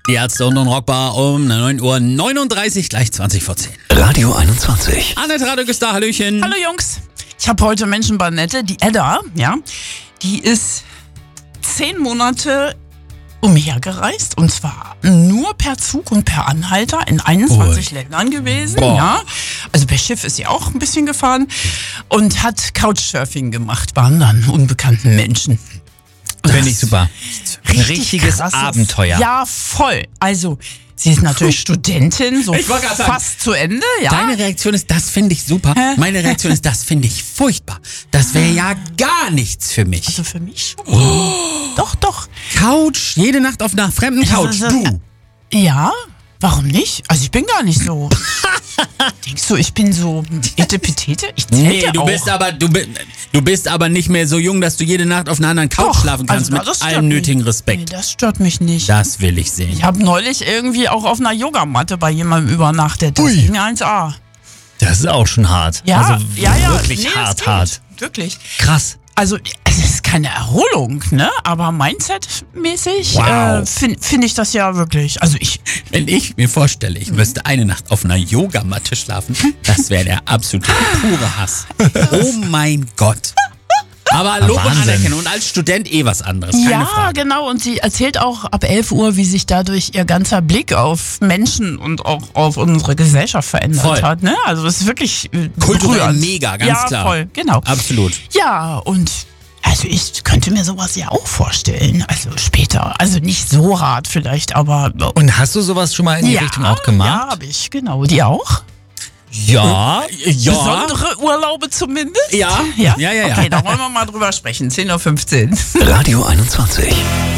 Die Ärzte und Rockbar um 9:39 Uhr, gleich 20 vor 10. Radio 21. Annette Radek ist da, Hallöchen. Hallo Jungs, ich habe heute Menschen bei Nette, die Edda, ja, die ist 10 Monate umhergereist und zwar nur per Zug und per Anhalter in 21 Ländern gewesen, ja. Also per Schiff ist sie auch ein bisschen gefahren und hat Couchsurfing gemacht bei anderen unbekannten Menschen. Finde ich super. Ein richtiges krasses Abenteuer. Ja, voll. Also, sie ist natürlich Studentin, so Ich wollte gerade sagen, fast zu Ende, ja. Deine Reaktion ist, das finde ich super. Meine Reaktion ist, das finde ich furchtbar. Das wäre ja gar nichts für mich. Also für mich schon. Doch. Couch, jede Nacht auf einer fremden Couch. Du. Ja, warum nicht? Also ich bin gar nicht so. Denkst du, ich bin so Etepetete? Ich zähl Nee, ja du auch. bist aber nicht mehr so jung, dass du jede Nacht auf einer anderen Couch Doch, schlafen kannst, also mit das stört allem mich. nötigen Nee, Respekt. das stört mich nicht. Das will ich sehen. Ich habe neulich irgendwie auch auf einer Yogamatte bei jemandem übernachtet. Das ging 1A. Das ist auch schon hart. Ja, also ja. wirklich Nee, das hart, geht. hart. Wirklich. Krass. Also, es ist keine Erholung, ne? Aber Mindset-mäßig Wow. finde ich das ja wirklich. Also Wenn ich mir vorstelle, ich müsste eine Nacht auf einer Yogamatte schlafen, das wäre der absolute pure Hass. Oh mein Gott. Aber Lob und Wahnsinn. Anerkennung und als Student was anderes, keine ja, Frage. genau. Und sie erzählt auch ab 11 Uhr, wie sich dadurch ihr ganzer Blick auf Menschen und auch auf unsere Gesellschaft verändert Voll. hat. Ne? Also es ist wirklich Kulturell berührend. mega, ganz ja, klar. Voll, genau. Absolut. Ja, und also ich könnte mir sowas ja auch vorstellen. Also später. Also nicht so hart vielleicht, aber Und hast du sowas schon mal in die Richtung auch gemacht? Ja, habe ich, genau. Die auch? Ja. Besondere Urlaube zumindest? Ja. Ja. Ja. Okay, da wollen wir mal drüber sprechen. 10:15 Uhr. Radio 21.